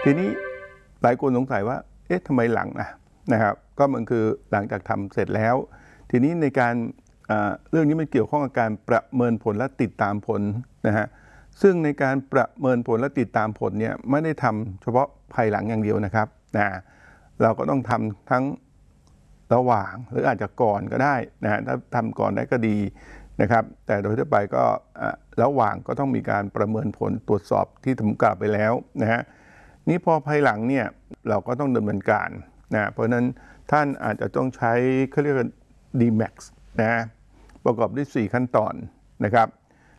ทีนี้หลายคนสงสัยว่าเอ๊ะทำไมหลังนะครับก็มันคือหลังจากทำเสร็จแล้วทีนี้ในการเรื่องนี้มันเกี่ยวข้องกับการประเมินผลและติดตามผลนะฮะซึ่งในการประเมินผลและติดตามผลเนี่ยไม่ได้ทำเฉพาะภายหลังอย่างเดียวนะครับเราก็ต้องทำทั้งระหว่างหรืออาจจะก่อนก็ได้นะฮะถ้าทำก่อนได้ก็ดีนะครับแต่โดยทั่วไปก็ระหว่างก็ต้องมีการประเมินผลตรวจสอบที่ผมกล่าวไปแล้วนะฮะนี่พอภายหลังเนี่ยเราก็ต้องดำเนินการนะเพราะฉะนั้นท่านอาจจะต้องใช้เขาเรียกว่า DMAX นะประกอบด้วย4ขั้นตอนนะครับ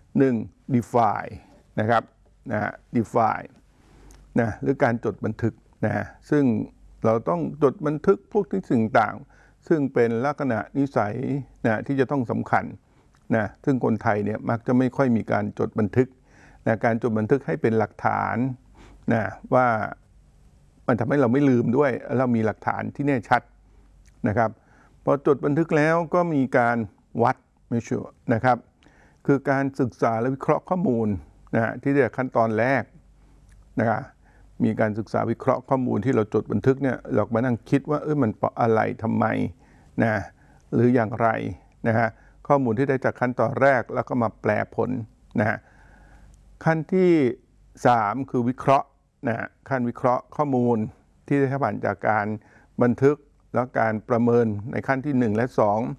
1 define นะครับdefine นะหรือการจดบันทึกนะซึ่งเราต้องจดบันทึกพวกที่สิ่งต่างซึ่งเป็นลักษณะนิสัยนะที่จะต้องสำคัญนะซึ่งคนไทยเนี่ยมักจะไม่ค่อยมีการจดบันทึกนะการจดบันทึกให้เป็นหลักฐานนะว่ามันทำให้เราไม่ลืมด้วยเรามีหลักฐานที่แน่ชัดนะครับพอจดบันทึกแล้วก็มีการวัดmeasureนะครับคือการศึกษาและวิเคราะห์ข้อมูลนะที่เรียกขั้นตอนแรกนะครับมีการศึกษาวิเคราะห์ข้อมูลที่เราจดบันทึกเนี่ยเรามานั่งคิดว่ามันเพราะอะไรทำไมนะหรืออย่างไรนะฮะข้อมูลที่ได้จากขั้นตอนแรกแล้วก็มาแปลผลนะฮะขั้นที่3คือวิเคราะห์นะขั้นวิเคราะห์ข้อมูลที่ได้ผ่านจากการบันทึกแล้วการประเมินในขั้นที่1และ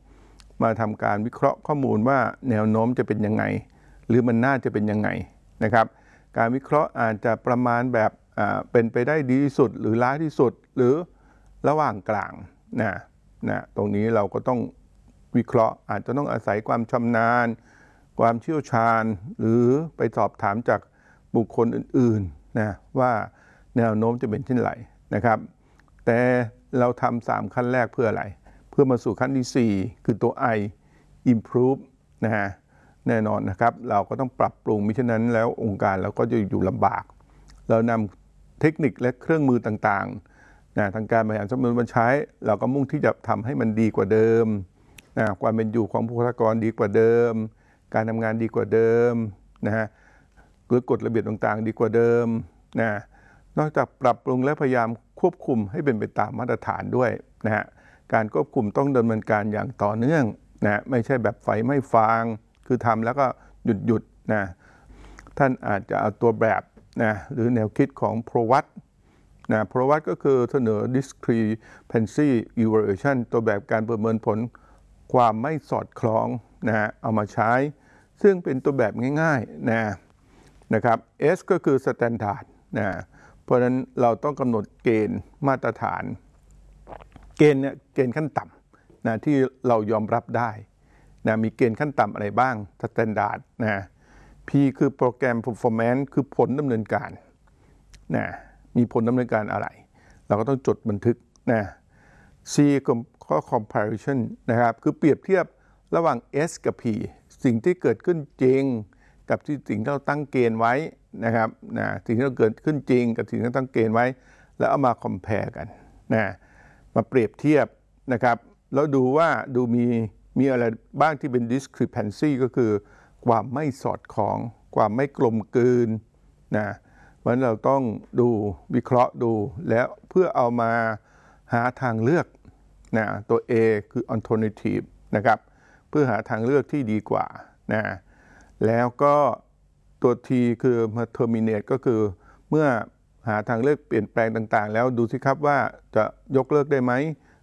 2มาทำการวิเคราะห์ข้อมูลว่าแนวโน้มจะเป็นยังไงหรือมันน่าจะเป็นยังไงนะครับการวิเคราะห์อาจจะประมาณแบบเป็นไปได้ดีที่สุดหรือร้ายที่สุดหรือระหว่างกลางนะตรงนี้เราก็ต้องวิเคราะห์อาจจะต้องอาศัยความชำนาญความเชี่ยวชาญหรือไปสอบถามจากบุคคลอื่นๆนะว่าแนวโน้มจะเป็นเช่นไรนะครับแต่เราทำ3ขั้นแรกเพื่ออะไรเพื่อมาสู่ขั้นที่4คือตัว I improve นะฮะแน่นอนนะครับเราก็ต้องปรับปรุงมิฉะนั้นแล้วองค์การเราก็จะอยู่ลำบากเรานำเทคนิคและเครื่องมือต่างๆนะทางการบริหารสมดุลมาใช้เราก็มุ่งที่จะทำให้มันดีกว่าเดิมนะความเป็นอยู่ของบุคลากรดีกว่าเดิมการทำงานดีกว่าเดิมนะฮะหรือกฎระเบียบต่างๆดีกว่าเดิมนะนอกจากปรับปรุงและพยายามควบคุมให้เป็นไปตามมาตรฐานด้วยนะฮะการควบคุมต้องดำเนินการอย่างต่อเนื่องนะไม่ใช่แบบไฟไม่ฟางคือทำแล้วก็หยุดนะท่านอาจจะเอาตัวแบบนะหรือแนวคิดของโพรวัตนะโพรวัตก็คือเสนอ discrepancy evaluation ตัวแบบการประเมินผลความไม่สอดคล้องนะเอามาใช้ซึ่งเป็นตัวแบบง่ายๆนะครับ S ก็คือ standard นะเพราะฉะนั้นเราต้องกำหนดเกณฑ์มาตรฐานเกณฑ์เนี่ยเกณฑ์ขั้นต่ำนะที่เรายอมรับได้นะมีเกณฑ์ขั้นต่ำอะไรบ้าง standard นะ P คือโปรแกรม performance คือผลดำเนินการนะมีผลดำเนินการอะไรเราก็ต้องจดบันทึกนะ C ก็ comparison นะครับคือเปรียบเทียบระหว่าง S กับ P สิ่งที่เกิดขึ้นจริงกับสิ่งที่เราตั้งเกณฑ์ไว้นะครับสิ่งที่เราเกิดขึ้นจริงกับสิ่งที่เราตั้งเกณฑ์ไว้แล้วเอามา compare กันนะมาเปรียบเทียบนะครับแล้วดูว่ามีอะไรบ้างที่เป็น discrepancy ก็คือความไม่สอดคล้องความไม่กลมกลืนนะเพราะฉะนั้นเราต้องดูวิเคราะห์ดูแล้วเพื่อเอามาหาทางเลือกนะตัว A คือ alternative นะครับเพื่อหาทางเลือกที่ดีกว่านะแล้วก็ตัว T คือมา terminate ก็คือเมื่อหาทางเลือกเปลี่ยนแปลงต่างๆแล้วดูสิครับว่าจะยกเลิกได้ไหม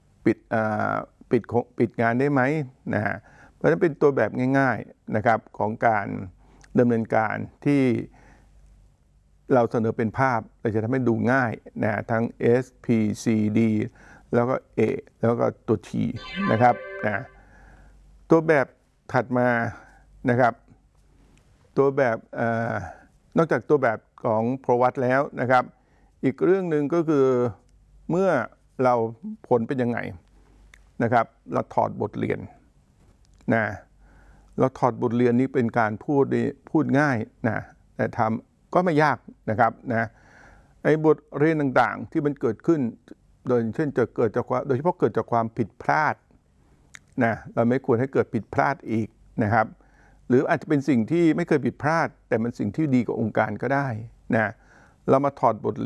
ปิดงานได้ไหมนะฮะเพราะฉะนั้นเป็นตัวแบบง่ายๆนะครับของการดำเนินการที่เราเสนอเป็นภาพเราจะทำให้ดูง่ายนะทั้ง S P C D แล้วก็ A แล้วก็ตัว T นะครับนะตัวแบบถัดมานะครับตัวแบบนอกจากตัวแบบของโพรวัตแล้วนะครับอีกเรื่องหนึ่งก็คือเมื่อเราผลเป็นยังไงนะครับเราถอดบทเรียนนะเราถอดบทเรียนนี้เป็นการพูดง่ายนะแต่ทำก็ไม่ยากนะครับนะไอ้บทเรียนต่างๆที่มันเกิดขึ้นโดยเช่นจะเกิดจากโดยเฉพาะเกิดจากความผิดพลาดนะเราไม่ควรให้เกิดผิดพลาดอีกนะครับหรืออาจจะเป็นสิ่งที่ไม่เคยผิดพลาดแต่มันสิ่งที่ดีกับองค์การก็ได้นะเรามาถอดบทเรียน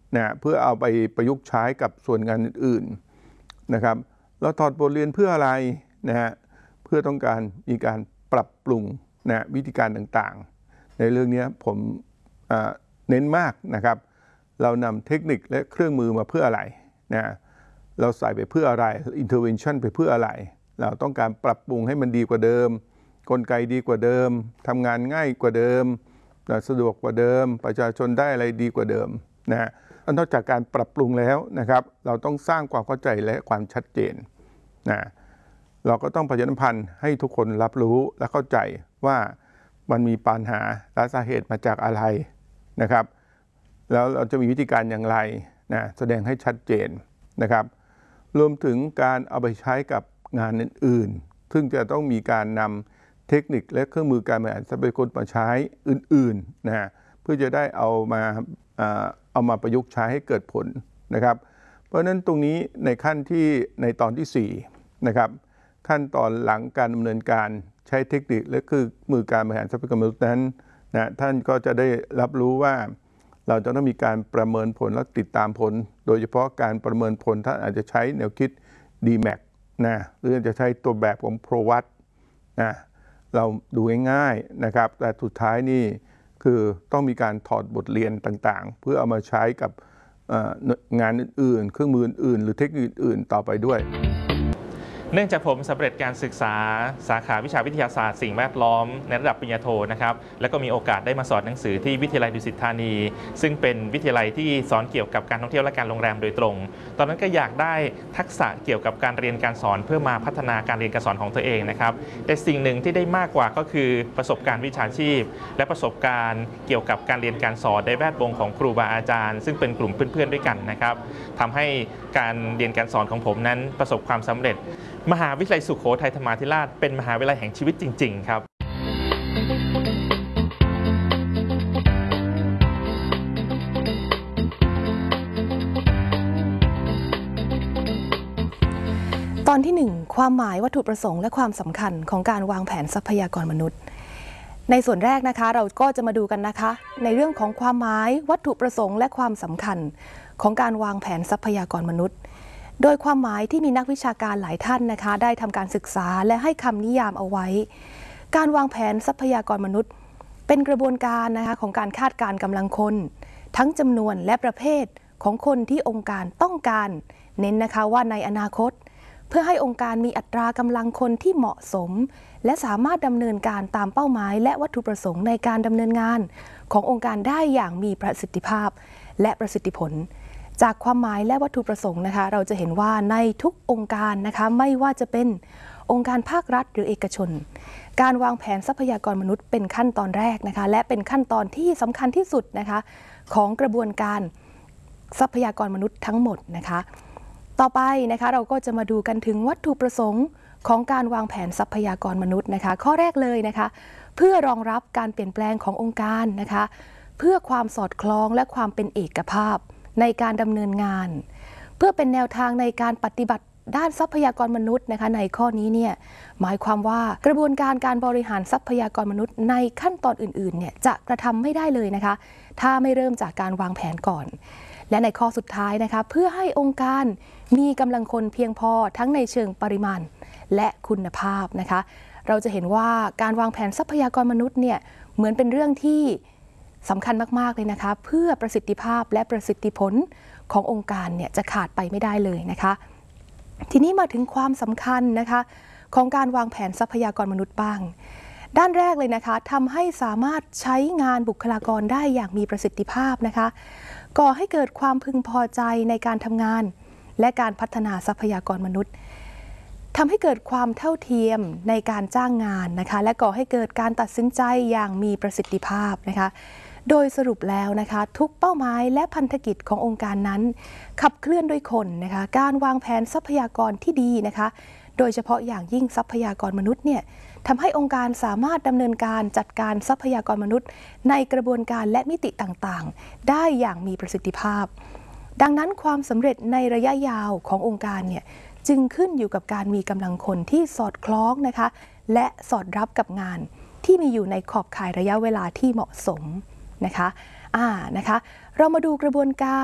นะเพื่อเอาไปประยุกต์ใช้กับส่วนงานอื่นๆนะครับเราถอดบทเรียนเพื่ออะไรนะฮะเพื่อต้องการมีการปรับปรุงนะวิธีการต่างๆในเรื่องนี้ผมเน้นมากนะครับเรานำเทคนิคและเครื่องมือมาเพื่ออะไรนะเราใส่ไปเพื่ออะไร intervention ไปเพื่ออะไรเราต้องการปรับปรุงให้มันดีกว่าเดิมกลไกดีกว่าเดิมทำงานง่ายกว่าเดิมสะดวกกว่าเดิมประชาชนได้อะไรดีกว่าเดิมนะนอกจากการปรับปรุงแล้วนะครับเราต้องสร้างความเข้าใจและความชัดเจนนะเราก็ต้องประชาสัมพันธ์ให้ทุกคนรับรู้และเข้าใจว่ามันมีปัญหาและสาเหตุมาจากอะไรนะครับแล้วเราจะมีวิธีการอย่างไรนะแสดงให้ชัดเจนนะครับรวมถึงการเอาไปใช้กับงานอื่นๆซึ่งจะต้องมีการนำเทคนิคและเครื่องมือการบริหารทรัพยากรมาใช้อื่นๆนะเพื่อจะได้เอามาประยุกต์ใช้ให้เกิดผลนะครับเพราะฉะนั้นตรงนี้ในตอนที่4นะครับขั้นตอนหลังการดำเนินการใช้เทคนิคและคือมือการบริหารทรัพยากรมนุษย์นั้นนะท่านก็จะได้รับรู้ว่าเราจะต้องมีการประเมินผลและติดตามผลโดยเฉพาะการประเมินผลท่านอาจจะใช้แนวคิด DMAX นะหรือจะใช้ตัวแบบของ ProWatt นะเราดูง่ายๆนะครับแต่สุดท้ายนี่คือต้องมีการถอดบทเรียนต่างๆเพื่อเอามาใช้กับงานอื่นๆเครื่องมืออื่นๆหรือเทคนิคอื่นๆต่อไปด้วยเนื่องจากผมสำเร็จการศึกษาสาขาวิชาวิทยาศาสตร์สิ่งแวดล้อมในระดับปริญญาโทนะครับแล้วก็มีโอกาสได้มาสอนหนังสือที่วิทยาลัยดุสิตธานีซึ่งเป็นวิทยาลัยที่สอนเกี่ยวกับการท่องเที่ยวและการโรงแรมโดยตรงตอนนั้นก็อยากได้ทักษะเกี่ยวกับการเรียนการสอนเพื่อมาพัฒนาการเรียนการสอนของตัวเองนะครับแต่สิ่งหนึ่งที่ได้มากกว่าก็คือประสบการณ์วิชาชีพและประสบการณ์เกี่ยวกับการเรียนการสอนในแวดวงของครูบาอาจารย์ซึ่งเป็นกลุ่มเพื่อนๆด้วยกันนะครับทำให้การเรียนการสอนของผมนั้นประสบความสำเร็จมหาวิทยาลัยสุโขทัยธรรมาธิราชเป็นมหาวิทยาลัยแห่งชีวิตจริงๆครับตอนที่ 1 ความหมายวัตถุประสงค์และความสำคัญของการวางแผนทรัพยากรมนุษย์ในส่วนแรกนะคะเราก็จะมาดูกันนะคะในเรื่องของความหมายวัตถุประสงค์และความสำคัญของการวางแผนทรัพยากรมนุษย์โดยความหมายที่มีนักวิชาการหลายท่านนะคะได้ทำการศึกษาและให้คำนิยามเอาไว้การวางแผนทรัพยากรมนุษย์เป็นกระบวนการนะคะของการคาดการณ์กำลังคนทั้งจำนวนและประเภทของคนที่องค์การต้องการเน้นนะคะว่าในอนาคตเพื่อให้องค์การมีอัตรากำลังคนที่เหมาะสมและสามารถดำเนินการตามเป้าหมายและวัตถุประสงค์ในการดำเนินงานขององค์การได้อย่างมีประสิทธิภาพและประสิทธิผลจากความหมายและวัตถุประสงค์นะคะเราจะเห็นว่าในทุกองค์การนะคะไม่ว่าจะเป็นองค์การภาครัฐหรือเอกชนการวางแผนทรัพยากรมนุษย์เป็นขั้นตอนแรกนะคะและเป็นขั้นตอนที่สำคัญที่สุดนะคะของกระบวนการทรัพยากรมนุษย์ทั้งหมดนะคะต่อไปนะคะเราก็จะมาดูกันถึงวัตถุประสงค์ของการวางแผนทรัพยากรมนุษย์นะคะข้อแรกเลยนะคะเพื่อรองรับการเปลี่ยนแปลงขององค์การนะคะเพื่อความสอดคล้องและความเป็นเอกภาพในการดำเนินงานเพื่อเป็นแนวทางในการปฏิบัติด้านทรัพยากรมนุษย์นะคะในข้อนี้เนี่ยหมายความว่ากระบวนการการบริหารทรัพยากรมนุษย์ในขั้นตอนอื่นๆเนี่ยจะกระทำไม่ได้เลยนะคะถ้าไม่เริ่มจากการวางแผนก่อนและในข้อสุดท้ายนะคะเพื่อให้องค์การมีกำลังคนเพียงพอทั้งในเชิงปริมาณและคุณภาพนะคะเราจะเห็นว่าการวางแผนทรัพยากรมนุษย์เนี่ยเหมือนเป็นเรื่องที่สำคัญมากๆเลยนะคะเพื่อประสิทธิภาพและประสิทธิผลขององค์การเนี่ยจะขาดไปไม่ได้เลยนะคะทีนี้มาถึงความสำคัญนะคะของการวางแผนทรัพยากรมนุษย์บ้างด้านแรกเลยนะคะทำให้สามารถใช้งานบุคลากรได้อย่างมีประสิทธิภาพนะคะก่อให้เกิดความพึงพอใจในการทำงานและการพัฒนาทรัพยากรมนุษย์ทำให้เกิดความเท่าเทียมในการจ้างงานนะคะและก่อให้เกิดการตัดสินใจอย่างมีประสิทธิภาพนะคะโดยสรุปแล้วนะคะทุกเป้าหมายและพันธกิจขององค์การนั้นขับเคลื่อนด้วยคนนะคะการวางแผนทรัพยากรที่ดีนะคะโดยเฉพาะอย่างยิ่งทรัพยากรมนุษย์เนี่ยทำให้องค์การสามารถดำเนินการจัดการทรัพยากรมนุษย์ในกระบวนการและมิติต่างๆได้อย่างมีประสิทธิภาพดังนั้นความสำเร็จในระยะยาวขององค์การเนี่ยจึงขึ้นอยู่กับการมีกำลังคนที่สอดคล้องนะคะและสอดรับกับงานที่มีอยู่ในขอบข่ายระยะเวลาที่เหมาะสมนะคะเรามาดูกระบวนการ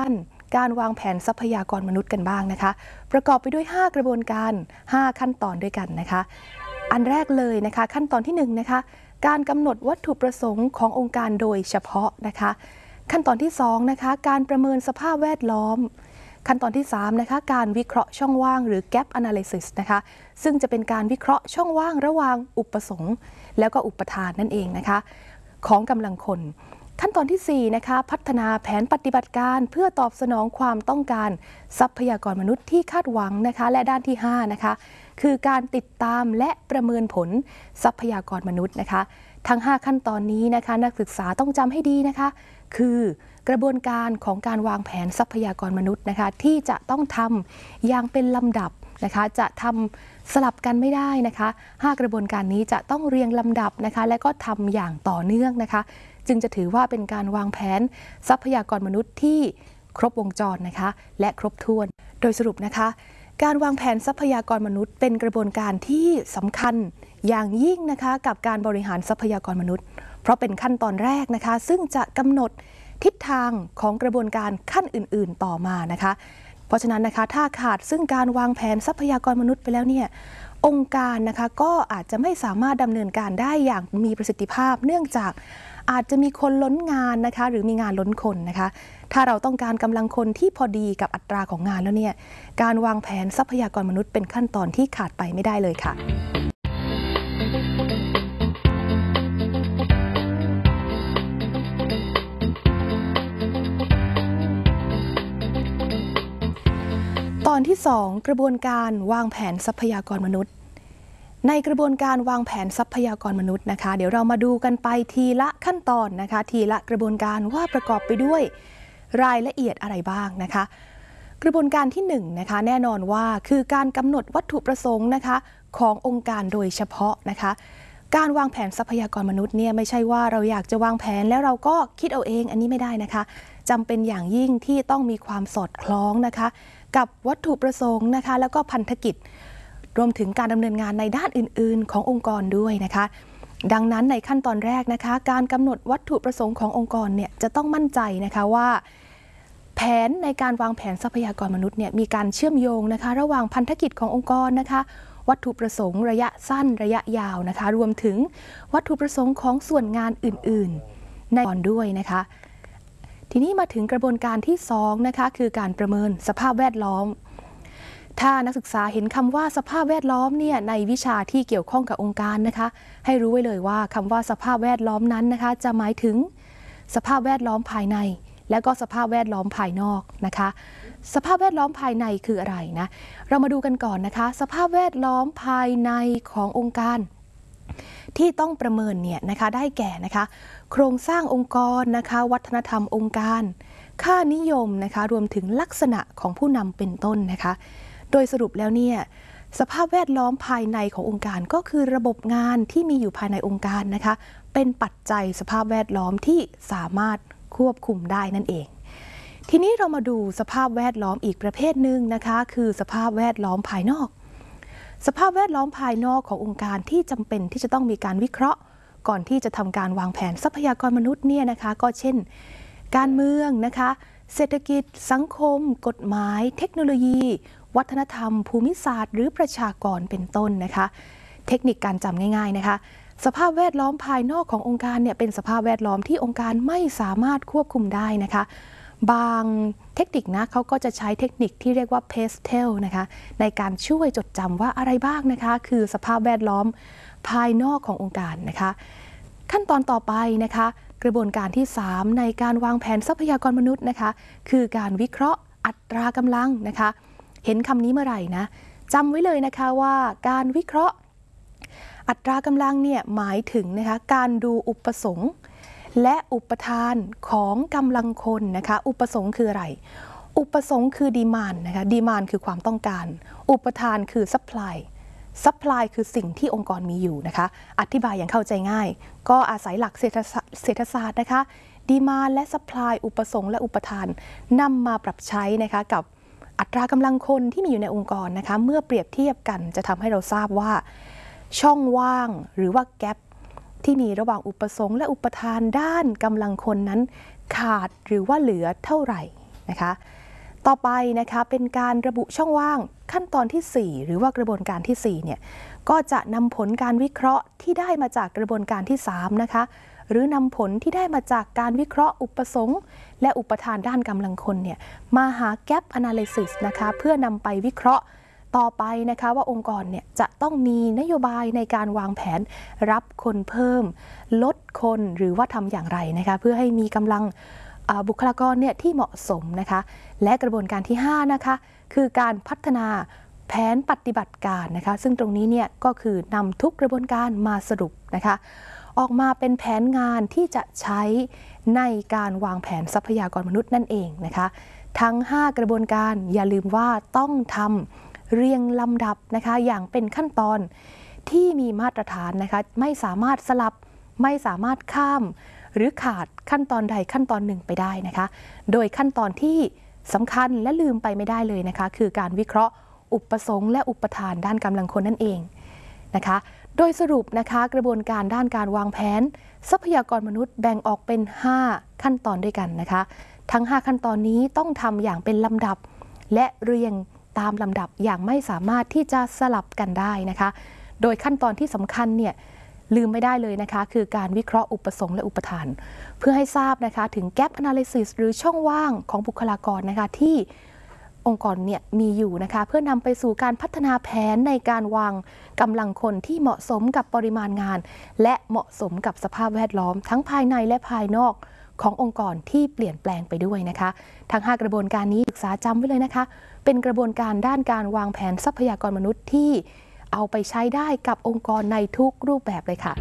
การวางแผนทรัพยากรมนุษย์กันบ้างนะคะประกอบไปด้วย5กระบวนการ5ขั้นตอนด้วยกันนะคะอันแรกเลยนะคะขั้นตอนที่1นะคะการกำหนดวัตถุประสงค์ขององค์การโดยเฉพาะนะคะขั้นตอนที่2นะคะการประเมินสภาพแวดล้อมขั้นตอนที่3นะคะการวิเคราะห์ช่องว่างหรือ gap analysis นะคะซึ่งจะเป็นการวิเคราะห์ช่องว่างระหว่างอุปสงค์แล้วก็อุปทานนั่นเองนะคะของกำลังคนขั้นตอนที่4นะคะพัฒนาแผนปฏิบัติการเพื่อตอบสนองความต้องการทรัพยากรมนุษย์ที่คาดหวังนะคะและด้านที่5นะคะคือการติดตามและประเมินผลทรัพยากรมนุษย์นะคะทั้ง5ขั้นตอนนี้นะคะนักศึกษาต้องจำให้ดีนะคะคือกระบวนการของการวางแผนทรัพยากรมนุษย์นะคะที่จะต้องทำอย่างเป็นลำดับนะคะจะทำสลับกันไม่ได้นะคะ5กระบวนการนี้จะต้องเรียงลำดับนะคะและก็ทำอย่างต่อเนื่องนะคะจึงจะถือว่าเป็นการวางแผนทรัพยากรมนุษย์ที่ครบวงจรนะคะและครบถ้วนโดยสรุปนะคะการวางแผนทรัพยากรมนุษย์เป็นกระบวนการที่สำคัญอย่างยิ่งนะคะกับการบริหารทรัพยากรมนุษย์เพราะเป็นขั้นตอนแรกนะคะซึ่งจะกำหนดทิศทางของกระบวนการขั้นอื่นๆต่อมานะคะเพราะฉะนั้นนะคะถ้าขาดซึ่งการวางแผนทรัพยากรมนุษย์ไปแล้วเนี่ยองค์การนะคะก็อาจจะไม่สามารถดำเนินการได้อย่างมีประสิทธิภาพเนื่องจากอาจจะมีคนล้นงานนะคะหรือมีงานล้นคนนะคะถ้าเราต้องการกำลังคนที่พอดีกับอัตราของงานแล้วเนี่ยการวางแผนทรัพยากรมนุษย์เป็นขั้นตอนที่ขาดไปไม่ได้เลยค่ะตอนที่2กระบวนการวางแผนทรัพยากรมนุษย์ในกระบวนการวางแผนทรัพยากรมนุษย์นะคะเดี๋ยวเรามาดูกันไปทีละขั้นตอนนะคะทีละกระบวนการว่าประกอบไปด้วยรายละเอียดอะไรบ้างนะคะกระบวนการที่1นะคะแน่นอนว่าคือการกำหนดวัตถุประสงค์นะคะขององค์การโดยเฉพาะนะคะการวางแผนทรัพยากรมนุษย์เนี่ยไม่ใช่ว่าเราอยากจะวางแผนแล้วเราก็คิดเอาเองอันนี้ไม่ได้นะคะจำเป็นอย่างยิ่งที่ต้องมีความสอดคล้องนะคะกับวัตถุประสงค์นะคะแล้วก็พันธกิจรวมถึงการดำเนินงานในด้านอื่นๆขององค์กรด้วยนะคะดังนั้นในขั้นตอนแรกนะคะการกำหนดวัตถุประสงค์ขององค์กรเนี่ยจะต้องมั่นใจนะคะว่าแผนในการวางแผนทรัพยากรมนุษย์เนี่ยมีการเชื่อมโยงนะคะระหว่างพันธกิจขององค์กรนะคะวัตถุประสงค์ระยะสั้นระยะยาวนะคะรวมถึงวัตถุประสงค์ของส่วนงานอื่นๆในองค์กรด้วยนะคะทีนี้มาถึงกระบวนการที่2นะคะคือการประเมินสภาพแวดล้อมถ้านักศึกษาเห็นคำว่าสภาพแวดล้อมเนี่ยในวิชาที่เกี่ยวข้องกับองค์การนะคะให้รู้ไว้เลยว่าคำว่าสภาพแวดล้อมนั้นนะคะจะหมายถึงสภาพแวดล้อมภายในและก็สภาพแวดล้อมภายนอกนะคะสภาพแวดล้อมภายในคืออะไรนะเรามาดูกันก่อนนะคะสภาพแวดล้อมภายในขององค์การที่ต้องประเมินเนี่ยนะคะได้แก่นะคะโครงสร้างองค์กรนะคะวัฒนธรรมองค์การค่านิยมนะคะรวมถึงลักษณะของผู้นำเป็นต้นนะคะโดยสรุปแล้วเนี่ยสภาพแวดล้อมภายในขององค์การก็คือระบบงานที่มีอยู่ภายในองค์การนะคะเป็นปัจจัยสภาพแวดล้อมที่สามารถควบคุมได้นั่นเองทีนี้เรามาดูสภาพแวดล้อมอีกประเภทหนึ่งนะคะคือสภาพแวดล้อมภายนอกสภาพแวดล้อมภายนอกขององค์การที่จำเป็นที่จะต้องมีการวิเคราะห์ก่อนที่จะทำการวางแผนทรัพยากรมนุษย์เนี่ยนะคะก็เช่นการเมืองนะคะเศรษฐกิจสังคมกฎหมายเทคโนโลยีวัฒนธรรมภูมิศาสตร์หรือประชากรเป็นต้นนะคะเทคนิคการจำง่ายๆนะคะสภาพแวดล้อมภายนอกขององค์การเนี่ยเป็นสภาพแวดล้อมที่องค์การไม่สามารถควบคุมได้นะคะบางเทคนิคนะเขาก็จะใช้เทคนิคที่เรียกว่า PASTEL นะคะในการช่วยจดจำว่าอะไรบ้างนะคะคือสภาพแวดล้อมภายนอกขององค์การนะคะขั้นตอนต่อไปนะคะกระบวนการที่3ในการวางแผนทรัพยากรมนุษย์นะคะคือการวิเคราะห์อัตรากำลังนะคะเห็นคำนี้เมื่อไหร่นะจำไว้เลยนะคะว่าการวิเคราะห์อัตรากำลังเนี่ยหมายถึงนะคะการดูอุปสงค์และอุปทานของกำลังคนนะคะอุปสงค์คืออะไรอุปสงค์คือดีมานด์นะคะดีมานด์คือความต้องการอุปทานคือซัพพลายซัพพลายคือสิ่งที่องค์กรมีอยู่นะคะอธิบายอย่างเข้าใจง่ายก็อาศัยหลักเศรษฐศาสตร์นะคะดีมานด์และซัพพลายอุปสงค์และอุปทานนำมาปรับใช้นะคะกับอัตรากำลังคนที่มีอยู่ในองค์กรนะคะเมื่อเปรียบเทียบกันจะทำให้เราทราบว่าช่องว่างหรือว่าแกปที่มีระหว่างอุปสงค์และอุปทานด้านกำลังคนนั้นขาดหรือว่าเหลือเท่าไหร่นะคะต่อไปนะคะเป็นการระบุช่องว่างขั้นตอนที่ 4หรือว่ากระบวนการที่4เนี่ยก็จะนำผลการวิเคราะห์ที่ได้มาจากกระบวนการที่3นะคะหรือนำผลที่ได้มาจากการวิเคราะห์อุปสงค์และอุปทานด้านกำลังคนเนี่ยมาหา Gap Analysis นะคะเพื่อนำไปวิเคราะห์ต่อไปนะคะว่าองค์กรเนี่ยจะต้องมีนโยบายในการวางแผนรับคนเพิ่มลดคนหรือว่าทำอย่างไรนะคะเพื่อให้มีกำลังบุคลากรเนี่ยที่เหมาะสมนะคะและกระบวนการที่5นะคะคือการพัฒนาแผนปฏิบัติการนะคะซึ่งตรงนี้เนี่ยก็คือนำทุกกระบวนการมาสรุปนะคะออกมาเป็นแผนงานที่จะใช้ในการวางแผนทรัพยากรมนุษย์นั่นเองนะคะทั้ง5กระบวนการอย่าลืมว่าต้องทำเรียงลำดับนะคะอย่างเป็นขั้นตอนที่มีมาตรฐานนะคะไม่สามารถสลับไม่สามารถข้ามหรือขาดขั้นตอนใดขั้นตอนหนึ่งไปได้นะคะโดยขั้นตอนที่สำคัญและลืมไปไม่ได้เลยนะคะคือการวิเคราะห์อุปสงค์และอุปทานด้านกำลังคนนั่นเองนะคะโดยสรุปนะคะกระบวนการด้านการวางแผนทรัพยากรมนุษย์แบ่งออกเป็น5ขั้นตอนด้วยกันนะคะทั้ง5ขั้นตอนนี้ต้องทำอย่างเป็นลำดับและเรียงตามลำดับอย่างไม่สามารถที่จะสลับกันได้นะคะโดยขั้นตอนที่สำคัญเนี่ยลืมไม่ได้เลยนะคะคือการวิเคราะห์อุปสงค์และอุปทานเพื่อให้ทราบนะคะถึง Gap Analysis หรือช่องว่างของบุคลากรนะคะที่องค์กรเนี่ยมีอยู่นะคะเพื่อนำไปสู่การพัฒนาแผนในการวางกำลังคนที่เหมาะสมกับปริมาณงานและเหมาะสมกับสภาพแวดล้อมทั้งภายในและภายนอกขององค์กรที่เปลี่ยนแปลงไปด้วยนะคะทั้ง5กระบวนการนี้ศึกษาจำไว้เลยนะคะเป็นกระบวนการด้านการวางแผนทรัพยากรมนุษย์ที่เอาไปใช้ได้กับองค์กรในทุกรูปแบบเลยค่ะ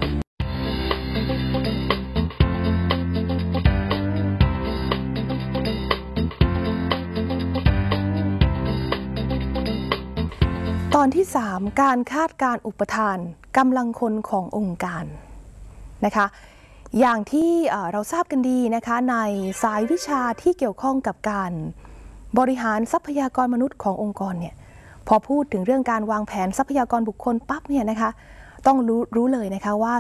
ตอนที่ 3 การคาดการอุปทานกำลังคนขององค์การนะคะอย่างที่เราทราบกันดีนะคะในสายวิชาที่เกี่ยวข้องกับการบริหารทรัพยากรมนุษย์ขององค์กรเนี่ยพอพูดถึงเรื่องการวางแผนทรัพยากรบุคคลปั๊บเนี่ยนะคะต้องรู้เลยนะคะว่า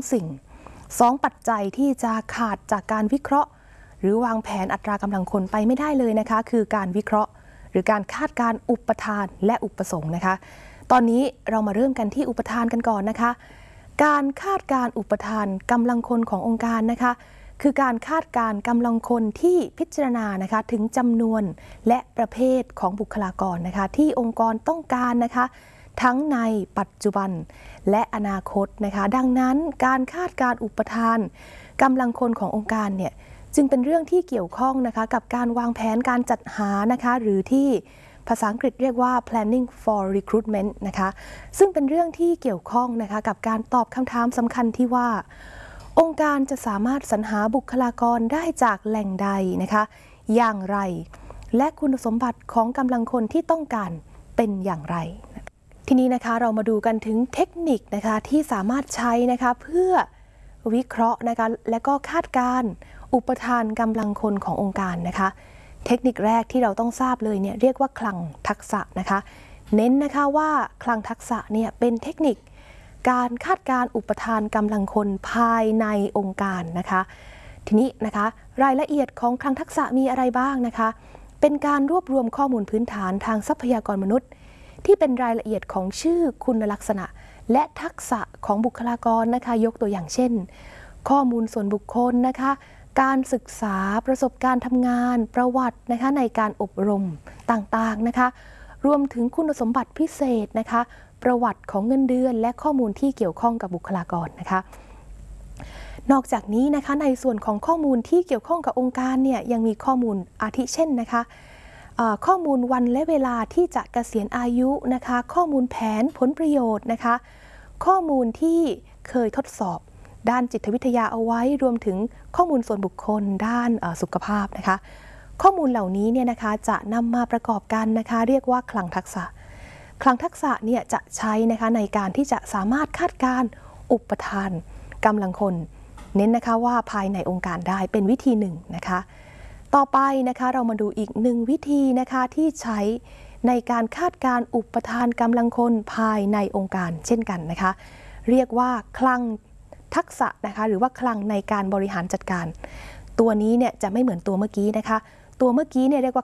2 ปัจจัยที่จะขาดจากการวิเคราะห์หรือวางแผนอัตรากำลังคนไปไม่ได้เลยนะคะคือการวิเคราะห์หรือการคาดการอุปทานและอุปสงค์นะคะตอนนี้เรามาเริ่มกันที่อุปทานกันก่อนนะคะการคาดการอุปทานกำลังคนขององค์การนะคะคือการคาดการกำลังคนที่พิจารณานะคะถึงจำนวนและประเภทของบุคลากรนะคะที่องค์กรต้องการนะคะทั้งในปัจจุบันและอนาคตนะคะดังนั้นการคาดการอุปทานกำลังคนขององค์การเนี่ยจึงเป็นเรื่องที่เกี่ยวข้องนะคะกับการวางแผนการจัดหานะคะหรือที่ภาษาอังกฤษเรียกว่า planning for recruitment นะคะซึ่งเป็นเรื่องที่เกี่ยวข้องนะคะกับการตอบคำถามสำคัญที่ว่าองค์การจะสามารถสรรหาบุคลากรได้จากแหล่งใดนะคะอย่างไรและคุณสมบัติของกำลังคนที่ต้องการเป็นอย่างไรทีนี้นะคะเรามาดูกันถึงเทคนิคนะคะที่สามารถใช้นะคะเพื่อวิเคราะห์นะคะและก็คาดการอุปทานกำลังคนขององค์การนะคะเทคนิคแรกที่เราต้องทราบเลยเนี่ยเรียกว่าคลังทักษะนะคะเน้นนะคะว่าคลังทักษะเนี่ยเป็นเทคนิคการคาดการอุปทานกำลังคนภายในองค์การนะคะทีนี้นะคะรายละเอียดของคลังทักษะมีอะไรบ้างนะคะเป็นการรวบรวมข้อมูลพื้นฐานทางทรัพยากรมนุษย์ที่เป็นรายละเอียดของชื่อคุณลักษณะและทักษะของบุคลากรนะคะยกตัวอย่างเช่นข้อมูลส่วนบุคคลนะคะการศึกษาประสบการณ์ทำงานประวัตินะคะในการอบรมต่างๆนะคะรวมถึงคุณสมบัติพิเศษนะคะประวัติของเงินเดือนและข้อมูลที่เกี่ยวข้องกับบุคลากรนะคะนอกจากนี้นะคะในส่วนของข้อมูลที่เกี่ยวข้องกับองค์การเนี่ยยังมีข้อมูลอาทิเช่นนะคะข้อมูลวันและเวลาที่จะเกษียณอายุนะคะข้อมูลแผนผลประโยชน์นะคะข้อมูลที่เคยทดสอบด้านจิตวิทยาเอาไว้รวมถึงข้อมูลส่วนบุคคลด้านสุขภาพนะคะข้อมูลเหล่านี้เนี่ยนะคะจะนำมาประกอบกันนะคะเรียกว่าคลังทักษะคลังทักษะเนี่ยจะใช้นะคะในการที่จะสามารถคาดการณ์อุปทานกำลังคนเน้นนะคะว่าภายในองค์การได้เป็นวิธีหนึ่งนะคะต่อไปนะคะเรามาดูอีกหนึ่งวิธีนะคะที่ใช้ในการคาดการณ์อุปทานกำลังคนภายในองค์การเช่นกันนะคะเรียกว่าคลังทักษะนะคะหรือว่าคลังในการบริหารจัดการตัวนี้เนี่ยจะไม่เหมือนตัวเมื่อกี้นะคะตัวเมื่อกี้เนี่ยเรียกว่า